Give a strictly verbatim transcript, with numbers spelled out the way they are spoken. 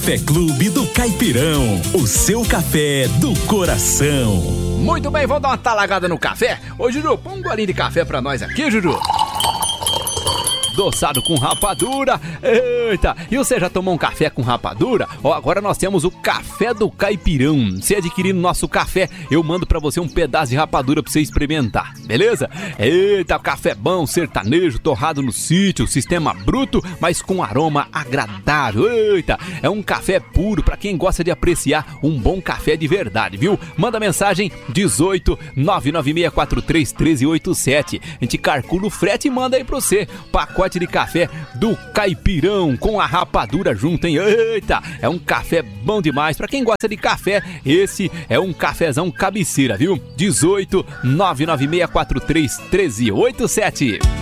Café Clube do Caipirão, o seu café do coração. Muito bem, vamos dar uma talagada no café? Ô, Juju, põe um golinho de café pra nós aqui, Juju. Adoçado com rapadura. Eita, e você já tomou um café com rapadura? Ó, agora nós temos o Café do Caipirão. Se adquirir nosso café, eu mando pra você um pedaço de rapadura pra você experimentar, beleza? Eita, café bom, sertanejo, torrado no sítio, sistema bruto, mas com aroma agradável. Eita, é um café puro pra quem gosta de apreciar um bom café de verdade, viu? Manda mensagem dezoito, nove nove seis quatro três, um três oito sete. A gente calcula o frete e manda aí pra você. Pacote de café do Caipirão com a rapadura junto, hein? Eita, é um café bom demais. Pra quem gosta de café, esse é um cafezão cabeceira, viu? dezoito, nove nove seis quatro três, um três oito sete.